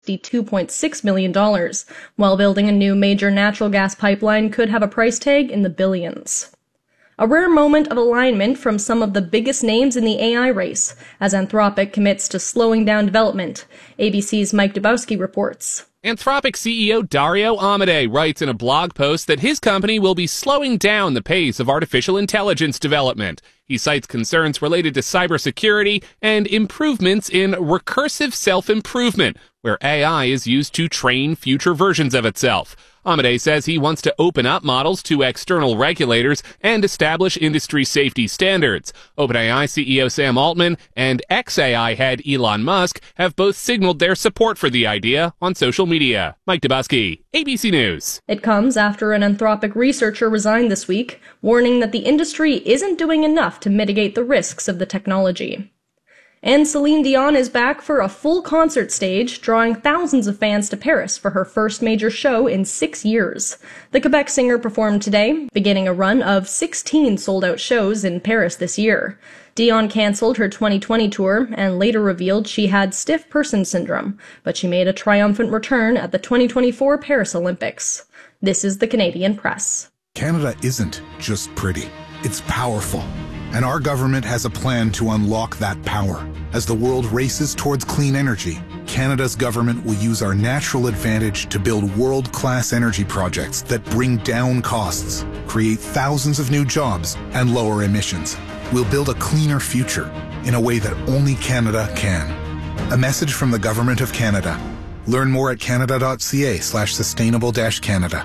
$2.6 million, while building a new major natural gas pipeline could have a price tag in the billions. A rare moment of alignment from some of the biggest names in the AI race, as Anthropic commits to slowing down development. ABC's Mike Dubowski reports. Anthropic CEO Dario Amodei writes in a blog post that his company will be slowing down the pace of artificial intelligence development. He cites concerns related to cybersecurity and improvements in recursive self-improvement, where AI is used to train future versions of itself. Amodei says he wants to open up models to external regulators and establish industry safety standards. OpenAI CEO Sam Altman and xAI head Elon Musk have both signaled their support for the idea on social media. Mike Dubowski, ABC News. It comes after an Anthropic researcher resigned this week, warning that the industry isn't doing enough to mitigate the risks of the technology. And Celine Dion is back for a full concert stage, drawing thousands of fans to Paris for her first major show in 6 years. The Quebec singer performed today, beginning a run of 16 sold-out shows in Paris this year. Dion cancelled her 2020 tour and later revealed she had stiff person syndrome, but she made a triumphant return at the 2024 Paris Olympics. This is the Canadian Press. Canada isn't just pretty, it's powerful. And our government has a plan to unlock that power. As the world races towards clean energy, Canada's government will use our natural advantage to build world-class energy projects that bring down costs, create thousands of new jobs, and lower emissions. We'll build a cleaner future in a way that only Canada can. A message from the Government of Canada. Learn more at canada.ca/sustainable-Canada.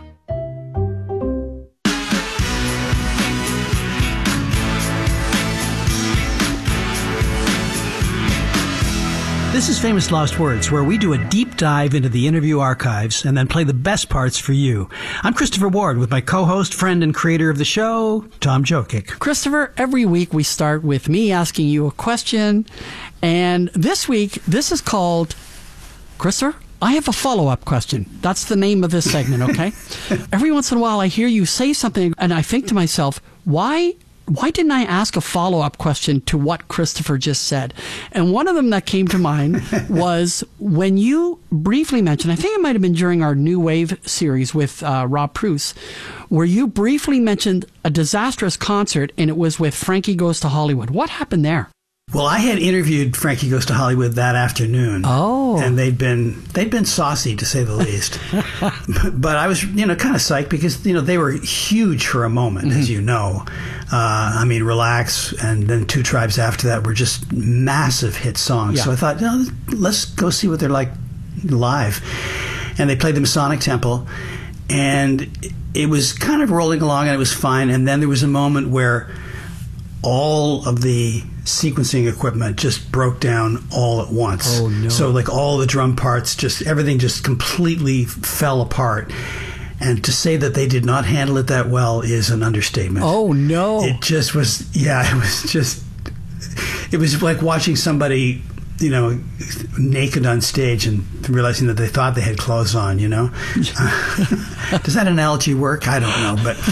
This is Famous Lost Words, where we do a deep dive into the interview archives and then play the best parts for you. I'm Christopher Ward with my co-host, friend, and creator of the show, Tom Jokic. Christopher, every week we start with me asking you a question, and this week, this is called, Christopher, I have a follow-up question. That's the name of this segment, okay? Every once in a while I hear you say something, and I think to myself, why didn't I ask a follow-up question to what Christopher just said? And one of them that came to mind was when you briefly mentioned, I think it might have been during our New Wave series with Rob Pruce, where you briefly mentioned a disastrous concert, and it was with Frankie Goes to Hollywood. What happened there? Well, I had interviewed Frankie Goes to Hollywood that afternoon. Oh. And they'd been saucy, to say the least. But I was, kind of psyched because, they were huge for a moment, as you know. Relax, and then Two Tribes after that were just massive hit songs. Yeah. So I thought, let's go see what they're like live. And they played the Masonic Temple, and it was kind of rolling along, and it was fine. And then there was a moment where all of the sequencing equipment just broke down all at once. Oh, no. So all the drum parts, everything just completely fell apart. And to say that they did not handle it that well is an understatement. Oh, no. It just was, it was like watching somebody, naked on stage and realizing that they thought they had clothes on, Does that analogy work? I don't know, but...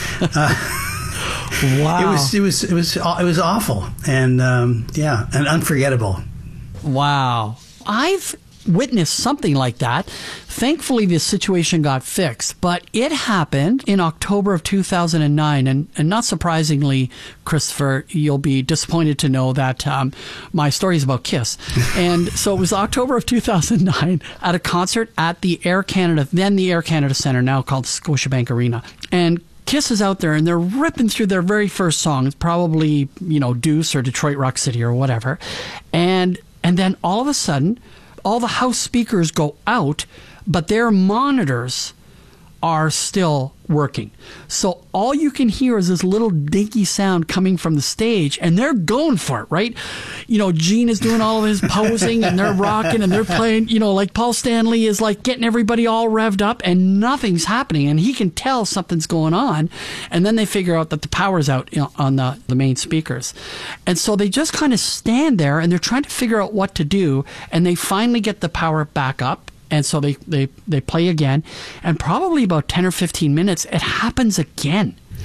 Wow. It was awful and and unforgettable. Wow. I've witnessed something like that. Thankfully, the situation got fixed, but it happened in October of 2009. And not surprisingly, Christopher, you'll be disappointed to know that my story is about Kiss. And so it was October of 2009 at a concert at the Air Canada, then the Air Canada Centre, now called Scotiabank Arena. And Kiss is out there, and they're ripping through their very first song. It's probably, Deuce or Detroit Rock City or whatever. And then all of a sudden, all the house speakers go out, but their monitors are still working. So all you can hear is this little dinky sound coming from the stage, and they're going for it, right? Gene is doing all of his posing, and they're rocking, and they're playing, like Paul Stanley is like getting everybody all revved up, and nothing's happening, and he can tell something's going on. And then they figure out that the power's out on the main speakers. And so they just kind of stand there, and they're trying to figure out what to do, and they finally get the power back up. And so they play again, and probably about 10 or 15 minutes, it happens again.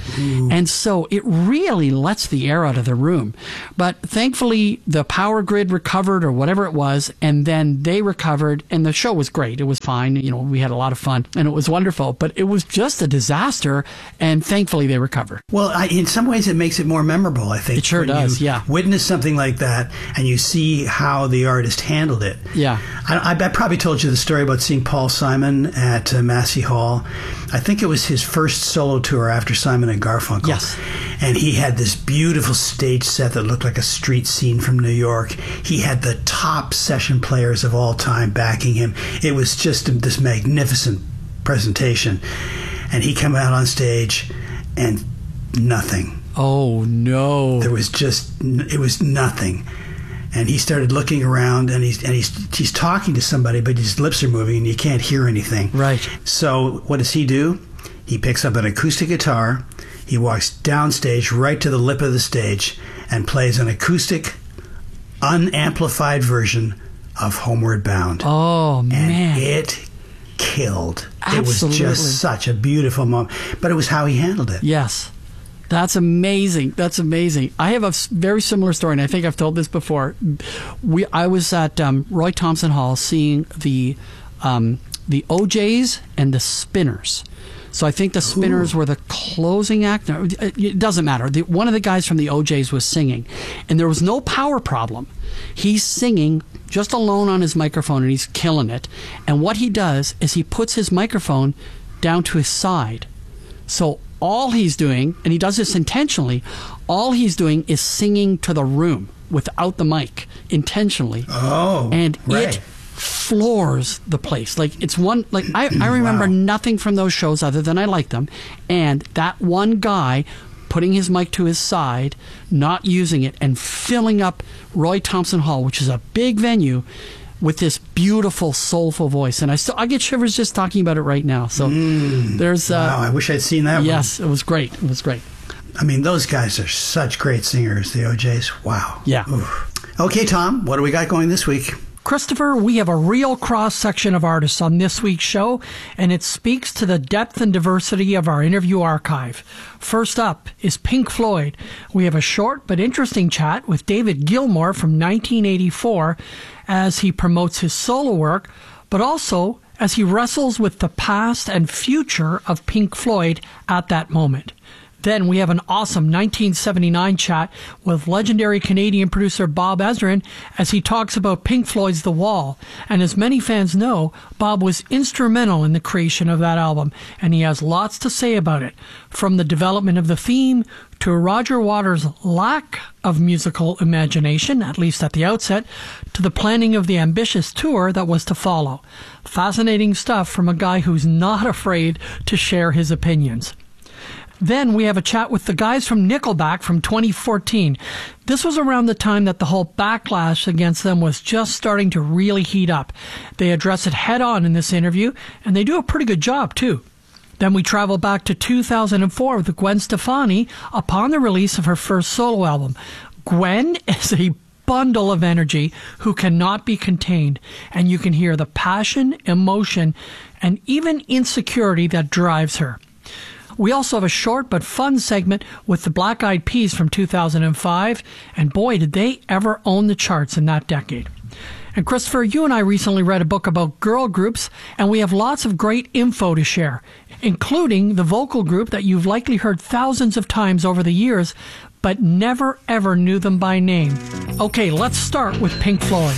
And so it really lets the air out of the room. But thankfully, the power grid recovered or whatever it was, and then they recovered, and the show was great. It was fine. You know, we had a lot of fun, and it was wonderful. But it was just a disaster, and thankfully they recovered. Well, in some ways it makes it more memorable, I think. It sure does, yeah. Witness something like that, and you see how the artist handled it. Yeah. I probably told you the story about seeing Paul Simon at Massey Hall. I think it was his first solo tour after Simon and Garfunkel. Yes. And he had this beautiful stage set that looked like a street scene from New York. He had the top session players of all time backing him. It was just this magnificent presentation. And he came out on stage and nothing. Oh, no. It was nothing. And he started looking around, and he's talking to somebody, but his lips are moving, and you can't hear anything. Right. So what does he do? He picks up an acoustic guitar. He walks downstage right to the lip of the stage and plays an acoustic, unamplified version of Homeward Bound. Oh, man. And it killed. Absolutely. It was just such a beautiful moment. But it was how he handled it. Yes. That's amazing. That's amazing. I have a very similar story, and I think I've told this before. I was at Roy Thompson Hall seeing the OJs and the Spinners. So I think the Spinners were the closing act. No, it doesn't matter. One of the guys from the OJs was singing, and there was no power problem. He's singing just alone on his microphone, and he's killing it. And what he does is he puts his microphone down to his side. So all he's doing, and he does this intentionally, all he's doing is singing to the room without the mic, intentionally. Oh, and right. It floors the place. Like, it's one, like, I remember nothing from those shows other than I liked them. And that one guy putting his mic to his side, not using it, and filling up Roy Thompson Hall, which is a big venue, with this beautiful, soulful voice. And I get shivers just talking about it right now. So there's... wow, I wish I'd seen that one. Yes, it was great. It was great. I mean, those guys are such great singers, the OJs. Wow. Yeah. Oof. Okay, Tom, what do we got going this week? Christopher, we have a real cross-section of artists on this week's show, and it speaks to the depth and diversity of our interview archive. First up is Pink Floyd. We have a short but interesting chat with David Gilmour from 1984 as he promotes his solo work, but also as he wrestles with the past and future of Pink Floyd at that moment. Then we have an awesome 1979 chat with legendary Canadian producer Bob Ezrin as he talks about Pink Floyd's The Wall. And as many fans know, Bob was instrumental in the creation of that album, and he has lots to say about it, from the development of the theme to Roger Waters' lack of musical imagination, at least at the outset, to the planning of the ambitious tour that was to follow. Fascinating stuff from a guy who's not afraid to share his opinions. Then we have a chat with the guys from Nickelback from 2014. This was around the time that the whole backlash against them was just starting to really heat up. They address it head on in this interview, and they do a pretty good job, too. Then we travel back to 2004 with Gwen Stefani upon the release of her first solo album. Gwen is a bundle of energy who cannot be contained, and you can hear the passion, emotion, and even insecurity that drives her. We also have a short but fun segment with the Black Eyed Peas from 2005, and boy, did they ever own the charts in that decade. And Christopher, you and I recently read a book about girl groups, and we have lots of great info to share, including the vocal group that you've likely heard thousands of times over the years, but never ever knew them by name. Okay, let's start with Pink Floyd.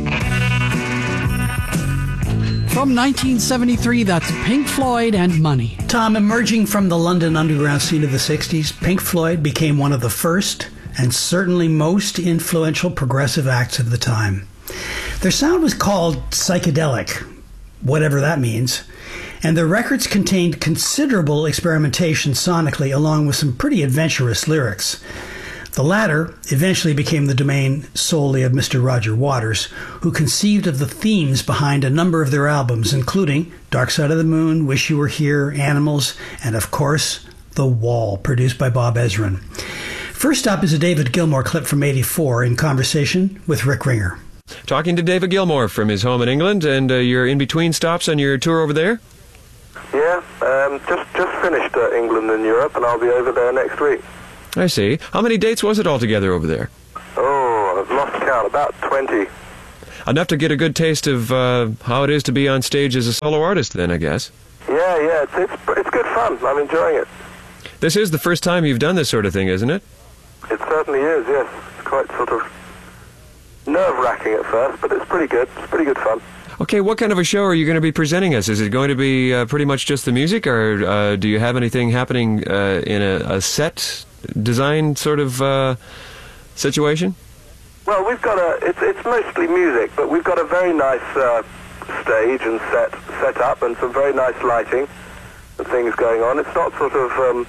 From 1973, that's Pink Floyd and Money. Tom, emerging from the London underground scene of the 60s, Pink Floyd became one of the first and certainly most influential progressive acts of the time. Their sound was called psychedelic, whatever that means, and their records contained considerable experimentation sonically along with some pretty adventurous lyrics. The latter eventually became the domain solely of Mr. Roger Waters, who conceived of the themes behind a number of their albums, including Dark Side of the Moon, Wish You Were Here, Animals, and of course, The Wall, produced by Bob Ezrin. First up is a David Gilmour clip from '84 in conversation with Rick Ringer. Talking to David Gilmour from his home in England, and you're in between stops on your tour over there? Yeah, just finished England and Europe, and I'll be over there next week. I see. How many dates was it altogether over there? Oh, I've lost count. About 20. Enough to get a good taste of how it is to be on stage as a solo artist, then, I guess. Yeah, it's good fun. I'm enjoying it. This is the first time you've done this sort of thing, isn't it? It certainly is, yes. It's quite sort of nerve-wracking at first, but it's pretty good. It's pretty good fun. Okay, what kind of a show are you going to be presenting us? Is it going to be pretty much just the music, or do you have anything happening in a set design sort of situation? Well, we've got it's mostly music, but we've got a very nice stage and set up, and some very nice lighting and things going on. It's not sort of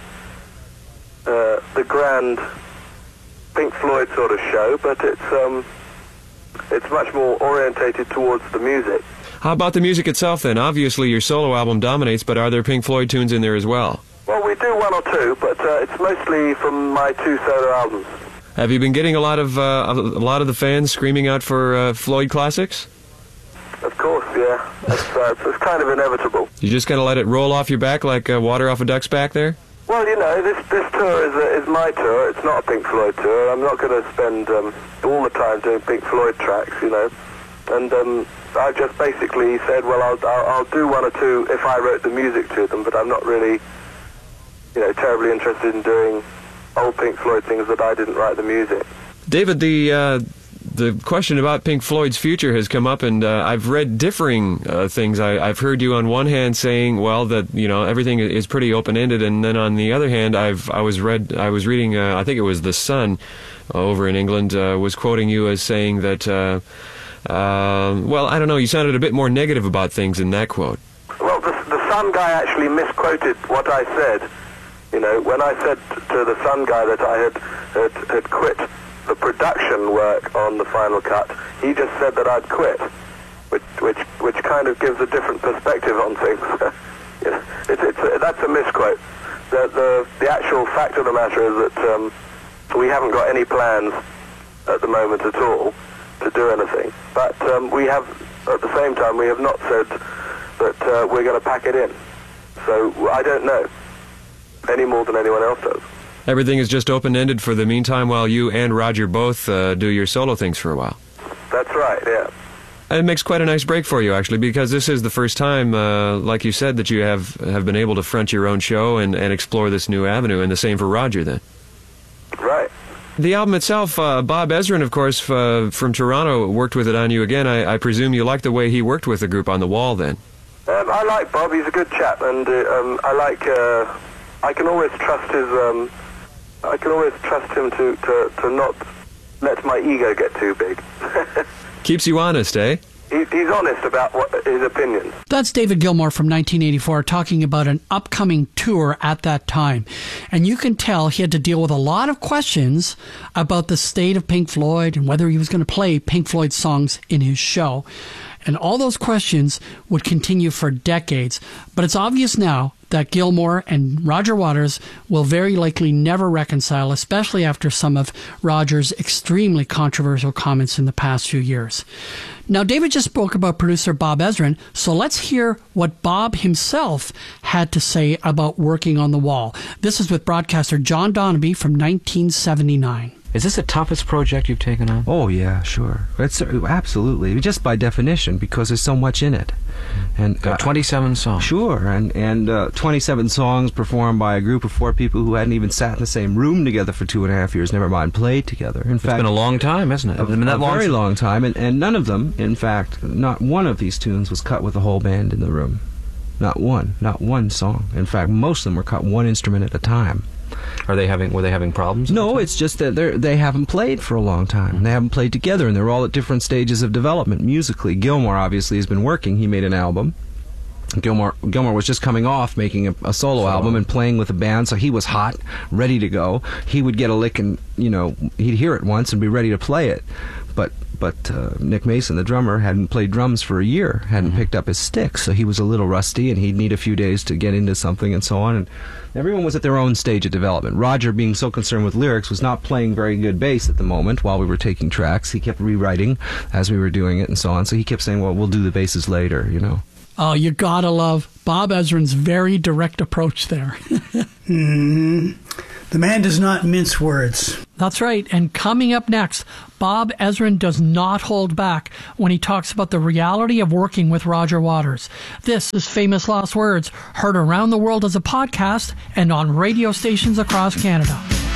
the grand Pink Floyd sort of show, but it's much more orientated towards the music. How about the music itself, then? Obviously, your solo album dominates, but are there Pink Floyd tunes in there as well? Well, we do one or two, but it's mostly from my 2 solo albums. Have you been getting a lot of the fans screaming out for Floyd classics? Of course, yeah. It's kind of inevitable. You just kind of let it roll off your back like water off a duck's back there? Well, you know, this tour is my tour. It's not a Pink Floyd tour. I'm not going to spend all the time doing Pink Floyd tracks, you know. And I just basically said, well, I'll do 1 or 2 if I wrote the music to them, but I'm not really, you know, terribly interested in doing old Pink Floyd things that I didn't write the music. David, the question about Pink Floyd's future has come up, and I've read differing things. I've heard you on one hand saying, well, that, you know, everything is pretty open-ended, and then on the other hand, I was reading, I think it was The Sun over in England, was quoting you as saying that, well, I don't know, you sounded a bit more negative about things in that quote. Well, the Sun guy actually misquoted what I said. You know, when I said to the Sun guy that I had quit the production work on the final cut, he just said that I'd quit, which kind of gives a different perspective on things. You know, that's a misquote. The actual fact of the matter is that we haven't got any plans at the moment at all to do anything. But we have, at the same time, we have not said that we're going to pack it in. So I don't know any more than anyone else does. Everything is just open-ended for the meantime while you and Roger both do your solo things for a while. That's right, yeah. And it makes quite a nice break for you, actually, because this is the first time, like you said, that you have been able to front your own show and explore this new avenue, and the same for Roger, then. Right. The album itself, Bob Ezrin, of course, from Toronto, worked with it on you again. I presume you like the way he worked with the group on The Wall, then? I like Bob. He's a good chap, and I like... I can always trust his... I can always trust him to not let my ego get too big. Keeps you honest, eh? He's honest about his opinions. That's David Gilmour from 1984 talking about an upcoming tour at that time. And you can tell he had to deal with a lot of questions about the state of Pink Floyd and whether he was going to play Pink Floyd songs in his show. And all those questions would continue for decades. But it's obvious now that Gilmour and Roger Waters will very likely never reconcile, especially after some of Roger's extremely controversial comments in the past few years. Now, David just spoke about producer Bob Ezrin, so let's hear what Bob himself had to say about working on The Wall. This is with broadcaster John Donaby from 1979. Is this the toughest project you've taken on? Oh, yeah, sure. It's absolutely, just by definition, because there's so much in it. And 27 songs. Sure, and 27 songs performed by a group of 4 people who hadn't even sat in the same room together for 2.5 years, never mind played together. In fact, it's been a long time, hasn't it? A very long time, and none of them, in fact, not one of these tunes was cut with the whole band in the room. Not one song. In fact, most of them were cut one instrument at a time. Were they having problems? No, it's just that they haven't played for a long time. Mm-hmm. They haven't played together, and they're all at different stages of development musically. Gilmour obviously has been working. He made an album. Gilmour was just coming off making a solo album and playing with a band, so he was hot, ready to go. He would get a lick and, he'd hear it once and be ready to play it. But Nick Mason, the drummer, hadn't played drums for a year, hadn't picked up his stick, so he was a little rusty, and he'd need a few days to get into something and so on. And everyone was at their own stage of development. Roger, being so concerned with lyrics, was not playing very good bass at the moment while we were taking tracks. He kept rewriting as we were doing it and so on, so he kept saying, well, we'll do the basses later, Oh, you gotta love Bob Ezrin's very direct approach there. The man does not mince words. That's right. And coming up next, Bob Ezrin does not hold back when he talks about the reality of working with Roger Waters. This is Famous Last Words, heard around the world as a podcast and on radio stations across Canada.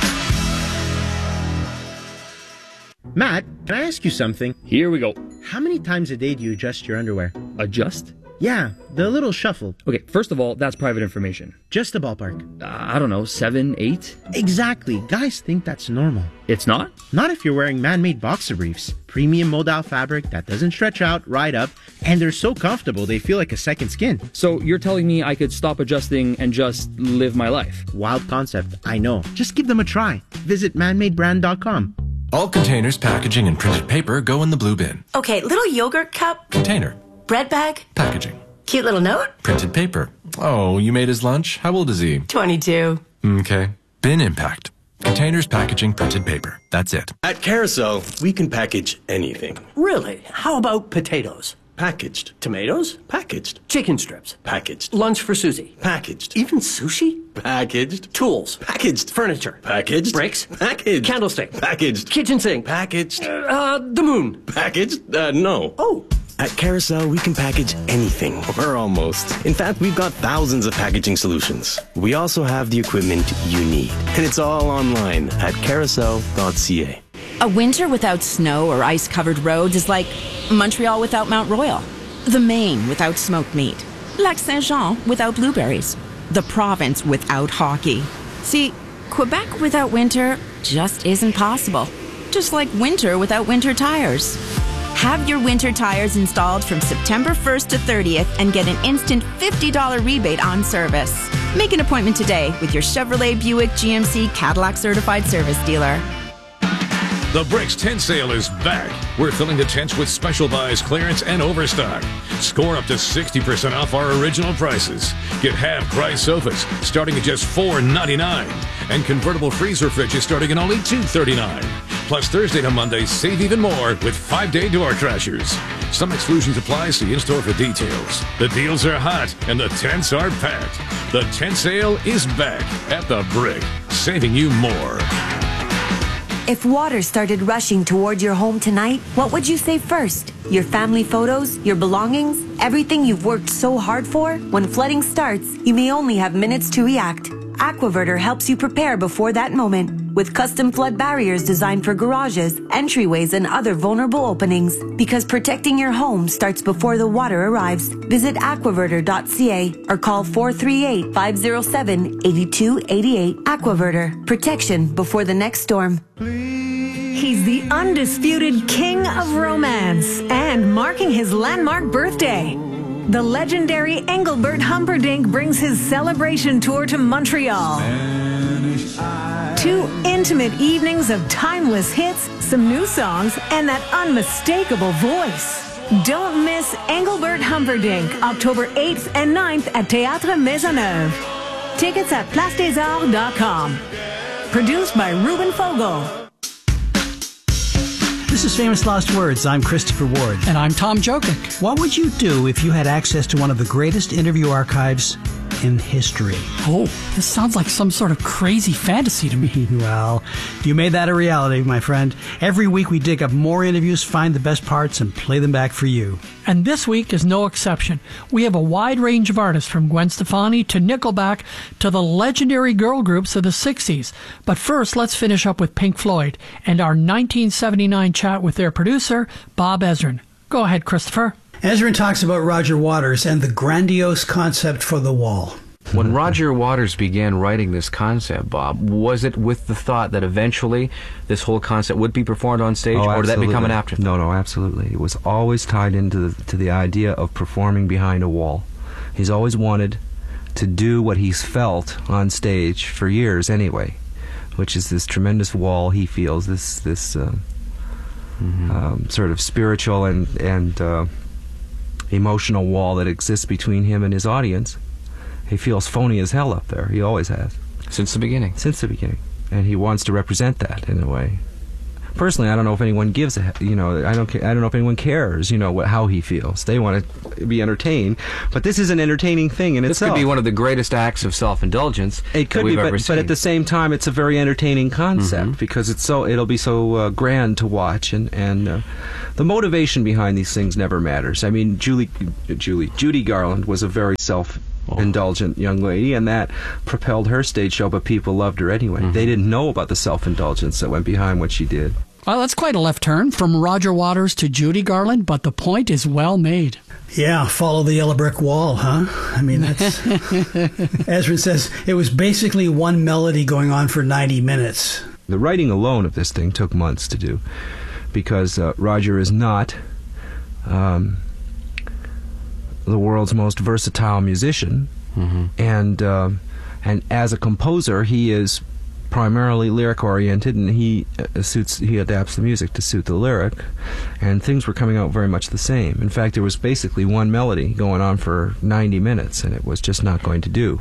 Matt, can I ask you something? Here we go. How many times a day do you adjust your underwear? Adjust? Yeah, the little shuffle. Okay, first of all, that's private information. Just a ballpark. I don't know, 7, 8? Exactly. Guys think that's normal. It's not? Not if you're wearing man-made boxer briefs. Premium modal fabric that doesn't stretch out, ride up, and they're so comfortable they feel like a second skin. So you're telling me I could stop adjusting and just live my life? Wild concept, I know. Just give them a try. Visit manmadebrand.com. All containers, packaging, and printed paper go in the blue bin. Okay, little yogurt cup. Container. Bread bag. Packaging. Cute little note. Printed paper. Oh, you made his lunch? How old is he? 22. Okay. Bin impact. Containers, packaging, printed paper. That's it. At Carousel, we can package anything. Really? How about potatoes? Packaged. Tomatoes? Packaged. Chicken strips? Packaged. Lunch for Susie? Packaged. Even sushi? Packaged. Tools? Packaged. Furniture? Packaged. Bricks? Packaged. Candlestick? Packaged. Kitchen sink? Packaged. The moon? Packaged? No. Oh. At Carousel, we can package anything, or almost. In fact, we've got thousands of packaging solutions. We also have the equipment you need, and it's all online at carousel.ca. A winter without snow or ice-covered roads is like Montreal without Mount Royal, the Maine without smoked meat, Lac Saint-Jean without blueberries, the province without hockey. See, Quebec without winter just isn't possible. Just like winter without winter tires. Have your winter tires installed from September 1st to 30th and get an instant $50 rebate on service. Make an appointment today with your Chevrolet, Buick, GMC, Cadillac certified service dealer. The Bricks tent sale is back. We're filling the tents with special buys, clearance, and overstock. Score up to 60% off our original prices. Get half-price sofas starting at just $4.99, and convertible freezer fridges starting at only $2.39. Plus, Thursday to Monday, save even more with 5-day door crashers. Some exclusions apply, see in-store for details. The deals are hot, and the tents are packed. The tent sale is back at the Brick, saving you more. If water started rushing toward your home tonight, what would you save first? Your family photos? Your belongings? Everything you've worked so hard for? When flooding starts, you may only have minutes to react. Aquaverter helps you prepare before that moment with custom flood barriers designed for garages, entryways, and other vulnerable openings. Because protecting your home starts before the water arrives. Visit aquaverter.ca or call 438-507-8288. Aquaverter. Protection before the next storm. He's the undisputed king of romance and marking his landmark birthday. The legendary Engelbert Humperdinck brings his celebration tour to Montreal. 2 intimate evenings of timeless hits, some new songs, and that unmistakable voice. Don't miss Engelbert Humperdinck, October 8th and 9th at Théâtre Maisonneuve. Tickets at placedesarts.com. Produced by Ruben Fogel. This is Famous Last Words. I'm Christopher Ward. And I'm Tom Jokic. What would you do if you had access to one of the greatest interview archives in history? Oh, this sounds like some sort of crazy fantasy to me. Well, you made that a reality, my friend. Every week we dig up more interviews, find the best parts, and play them back for you. And this week is no exception. We have a wide range of artists from Gwen Stefani to Nickelback to the legendary girl groups of the 60s. But first, let's finish up with Pink Floyd and our 1979 chat with their producer, Bob Ezrin. Go ahead, Christopher. Ezrin talks about Roger Waters and the grandiose concept for the wall. When Roger Waters began writing this concept, Bob, was it with the thought that eventually this whole concept would be performed on stage, or did that become an afterthought? No, absolutely. It was always tied into the idea of performing behind a wall. He's always wanted to do what he's felt on stage for years anyway, which is this tremendous wall he feels, this sort of spiritual and emotional wall that exists between him and his audience. He feels phony as hell up there. He always has. Since the beginning. Since the beginning. And he wants to represent that in a way. personally, I don't know if anyone gives I don't know if anyone cares, how he feels. They want to be entertained, but this is an entertaining thing in itself. This could be one of the greatest acts of self-indulgence it could that we've be, ever seen. but at the same time, it's a very entertaining concept because it'll be so grand to watch, and the motivation behind these things never matters. I mean, Judy Garland was a very self-indulgent young lady, and that propelled her stage show, but people loved her anyway. They didn't know about the self-indulgence that went behind what she did. Well, that's quite a left turn from Roger Waters to Judy Garland, but the point is well made. Yeah, follow the yellow brick wall, huh? I mean, that's... Ezrin says, it was basically one melody going on for 90 minutes. The writing alone of this thing took months to do, because Roger is not the world's most versatile musician, and as a composer, he is primarily lyric oriented, and he adapts the music to suit the lyric, and things were coming out very much the same. In fact, there was basically one melody going on for 90 minutes, and it was just not going to do.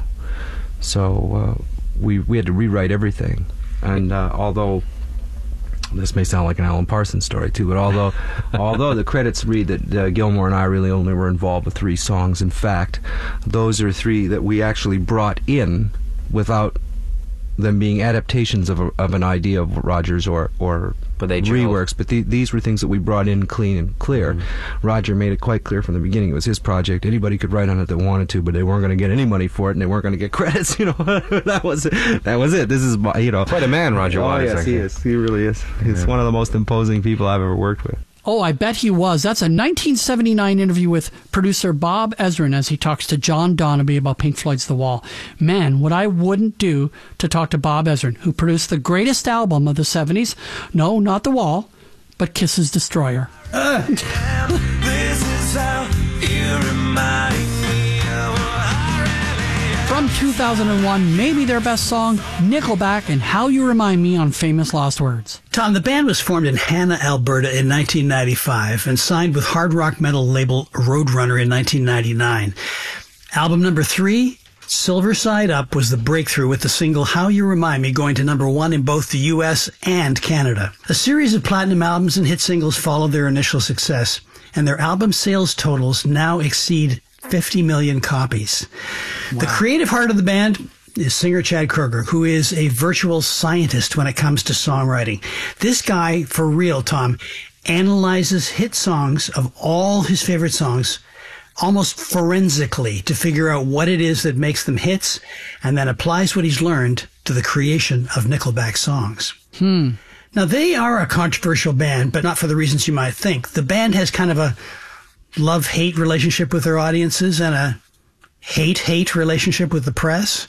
So we had to rewrite everything. And although this may sound like an Alan Parsons story too, but although the credits read that Gilmour and I really only were involved with 3 songs, in fact, those are 3 that we actually brought in without them being adaptations of an idea of Roger's or reworks, but these were things that we brought in clean and clear. Roger made it quite clear from the beginning it was his project. Anybody could write on it that wanted to, but they weren't going to get any money for it, and they weren't going to get credits. That was it. This is quite a man, Roger Waters. Yes, he is. He really is. He's one of the most imposing people I've ever worked with. Oh, I bet he was. That's a 1979 interview with producer Bob Ezrin as he talks to John Donaby about Pink Floyd's The Wall. Man, what I wouldn't do to talk to Bob Ezrin, who produced the greatest album of the 70s. No, not The Wall, but Kiss's Destroyer. This is how you remind me of From 2001, maybe their best song, Nickelback and How You Remind Me on Famous Lost Words. Tom, the band was formed in Hanna, Alberta in 1995 and signed with hard rock metal label Roadrunner in 1999. Album number 3, Silver Side Up, was the breakthrough, with the single How You Remind Me going to number 1 in both the US and Canada. A series of platinum albums and hit singles followed their initial success, and their album sales totals now exceed 50 million copies. Wow. The creative heart of the band is singer Chad Kroeger, who is a virtual scientist when it comes to songwriting. This guy, for real, Tom, analyzes hit songs of all his favorite songs almost forensically to figure out what it is that makes them hits, and then applies what he's learned to the creation of Nickelback songs. Now, they are a controversial band, but not for the reasons you might think. The band has kind of a love-hate relationship with their audiences and a hate-hate relationship with the press.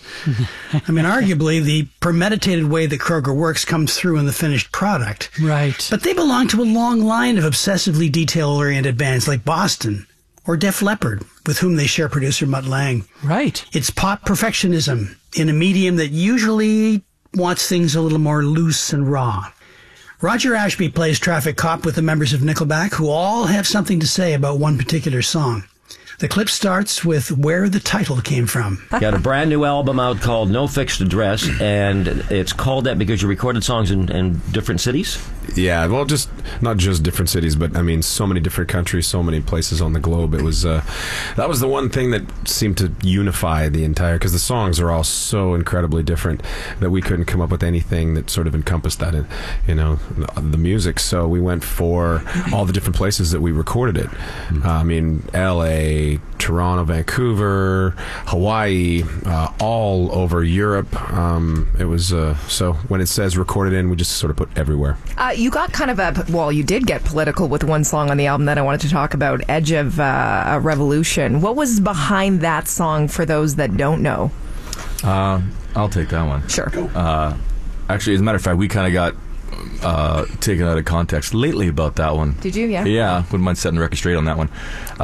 I mean, arguably, the premeditated way that Kroeger works comes through in the finished product. Right. But they belong to a long line of obsessively detail-oriented bands like Boston or Def Leppard, with whom they share producer Mutt Lange. Right. It's pop perfectionism in a medium that usually wants things a little more loose and raw. Roger Ashby plays traffic cop with the members of Nickelback, who all have something to say about one particular song. The clip starts with where the title came from. Got a brand new album out called No Fixed Address, and it's called that because you recorded songs in different cities? Yeah, well, not just different cities, but I mean, so many different countries, so many places on the globe. It was that was the one thing that seemed to unify the entire, because the songs are all so incredibly different that we couldn't come up with anything that sort of encompassed that in, the music. So we went for all the different places that we recorded it. I mean, L.A., Toronto, Vancouver, Hawaii, all over Europe. It was so when it says recorded in, we just sort of put everywhere. You got kind of you did get political with one song on the album that I wanted to talk about, Edge of a Revolution. What was behind that song for those that don't know? I'll take that one. Sure. Actually, as a matter of fact, we kind of got taken out of context lately about that one. Did you? Yeah. Yeah, wouldn't mind setting the record straight on that one.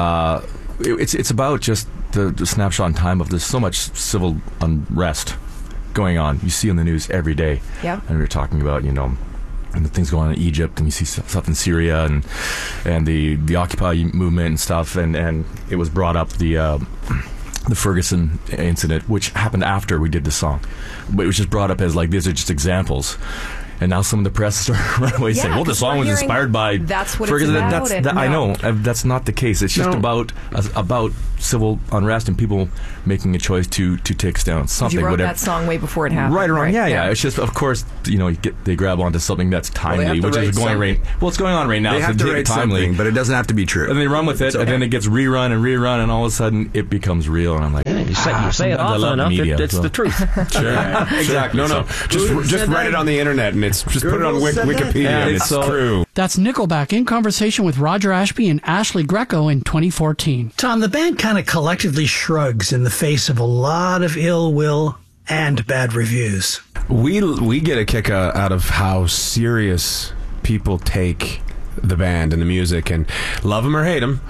It's about just the snapshot in time of there's so much civil unrest going on. You see on the news every day. Yeah. And we were talking about, and the things going on in Egypt, and you see stuff in Syria and the Occupy movement and stuff, and it was brought up the Ferguson incident, which happened after we did the song, but it was just brought up as like these are just examples. And now some of the press start right away saying, well, the song was inspired by that's what Ferguson. it's about. I know. That's not the case. It's just about civil unrest and people making a choice to take down something. You wrote whatever. that song way before it happened. Right or wrong. Yeah. It's just, of course, they grab onto something that's timely, which is going right. Well, it's going on right now. They have to write something, but it doesn't have to be true. And they run with it, and then it gets rerun, and all of a sudden it becomes real. And I'm like, you say it often enough, it's the truth. Sure. Exactly. No. Just write it on the internet, and just put it on Wikipedia, and it's true. That's Nickelback in conversation with Roger Ashby and Ashley Greco in 2014. Tom, the band kind of collectively shrugs in the face of a lot of ill will and bad reviews. We get a kick out of how serious people take the band and the music, and love them or hate them.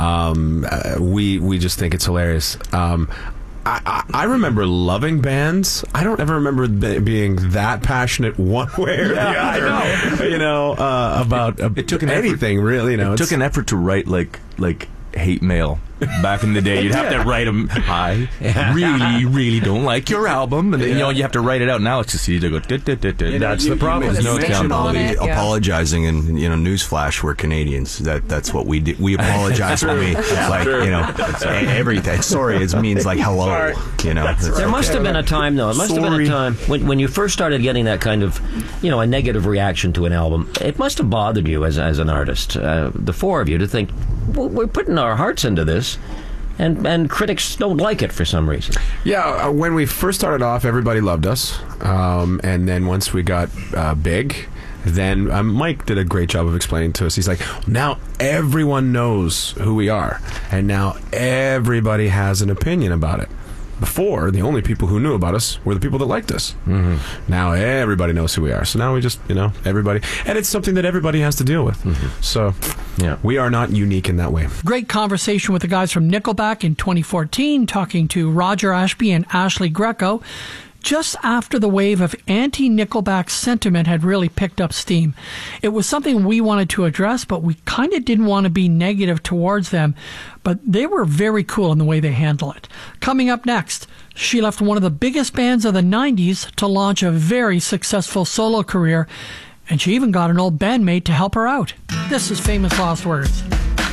We just think it's hilarious. I remember loving bands. I don't ever remember being that passionate one way or the other. About it took anything effort, really. It took an effort to write like hate mail. Back in the day, you'd have to write them. I really don't like your album, and then, you have to write it out. Now it's just easy to go. That's the problem. There's no accountability. Apologizing, and newsflash, we're Canadians. That's what we do. We apologize when we everything. Sorry, it means like hello. There must have been a time, though. It must have been a time when you first started getting that kind of, a negative reaction to an album. It must have bothered you as an artist, the four of you, to think, well, we're putting our hearts into this. And critics don't like it for some reason. Yeah, when we first started off, everybody loved us. And then once we got big, then Mike did a great job of explaining to us. He's like, now everyone knows who we are. And now everybody has an opinion about it. Before, the only people who knew about us were the people that liked us. Mm-hmm. Now everybody knows who we are. So now we just, everybody. And it's something that everybody has to deal with. Mm-hmm. So, we are not unique in that way. Great conversation with the guys from Nickelback in 2014, talking to Roger Ashby and Ashley Greco, just after the wave of anti-Nickelback sentiment had really picked up steam. It was something we wanted to address, but we kind of didn't want to be negative towards them. But they were very cool in the way they handle it. Coming up next, she left one of the biggest bands of the 90s to launch a very successful solo career, and she even got an old bandmate to help her out. This is Famous Last Words.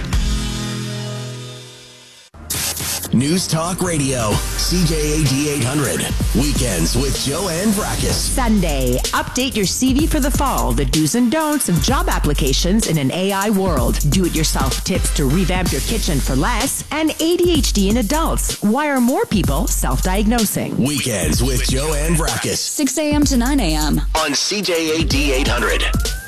News Talk Radio, CJAD 800. Weekends with Joanne Brakis. Sunday, update your CV for the fall. The do's and don'ts of job applications in an AI world. Do-it-yourself tips to revamp your kitchen for less. And ADHD in adults. Why are more people self-diagnosing? Weekends with Joanne Brakis. 6 a.m. to 9 a.m. on CJAD 800.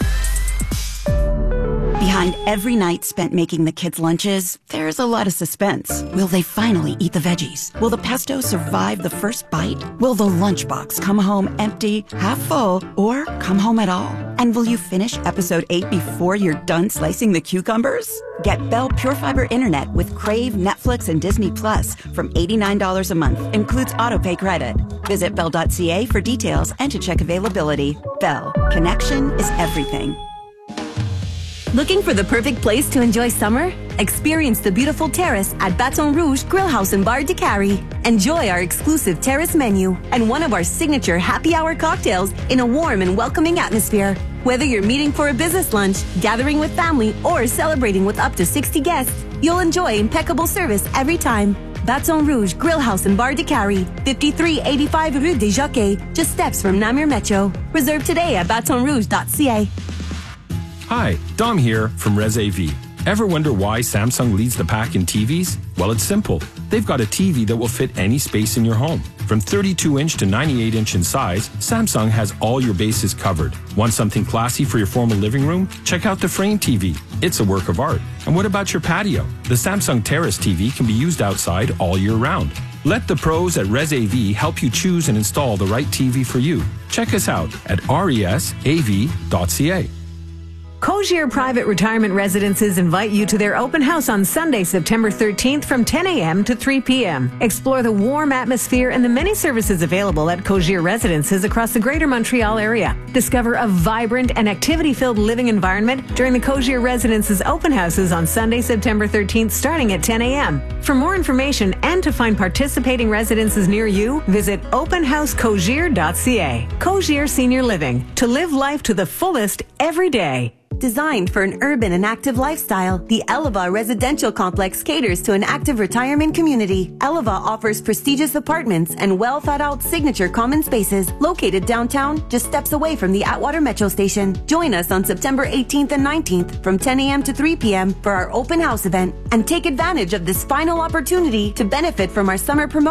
Behind every night spent making the kids' lunches, there's a lot of suspense. Will they finally eat the veggies? Will the pesto survive the first bite? Will the lunchbox come home empty, half full, or come home at all? And will you finish episode 8 before you're done slicing the cucumbers? Get Bell Pure Fiber Internet with Crave, Netflix, and Disney Plus from $89 a month. Includes autopay credit. Visit Bell.ca for details and to check availability. Bell. Connection is everything. Looking for the perfect place to enjoy summer? Experience the beautiful terrace at Baton Rouge Grill House and Bar de Cary. Enjoy our exclusive terrace menu and one of our signature happy hour cocktails in a warm and welcoming atmosphere. Whether you're meeting for a business lunch, gathering with family, or celebrating with up to 60 guests, you'll enjoy impeccable service every time. Baton Rouge Grill House and Bar de Cary, 5385 Rue des Jockeys, just steps from Namur Metro. Reserve today at batonrouge.ca. Hi, Dom here from ResAV. Ever wonder why Samsung leads the pack in TVs? Well, it's simple. They've got a TV that will fit any space in your home. From 32-inch to 98-inch in size, Samsung has all your bases covered. Want something classy for your formal living room? Check out the Frame TV. It's a work of art. And what about your patio? The Samsung Terrace TV can be used outside all year round. Let the pros at ResAV help you choose and install the right TV for you. Check us out at resav.ca. Code Cogier Private Retirement Residences invite you to their open house on Sunday, September 13th from 10 a.m. to 3 p.m. Explore the warm atmosphere and the many services available at Cogier Residences across the Greater Montreal area. Discover a vibrant and activity-filled living environment during the Cogier Residences open houses on Sunday, September 13th, starting at 10 a.m. For more information and to find participating residences near you, visit openhousecogier.ca. Cogier Senior Living. To live life to the fullest every day. Designed for an urban and active lifestyle, the Eleva Residential Complex caters to an active retirement community. Eleva offers prestigious apartments and well-thought-out signature common spaces located downtown, just steps away from the Atwater Metro Station. Join us on September 18th and 19th from 10 a.m. to 3 p.m. for our open house event and take advantage of this final opportunity to benefit from our summer promotion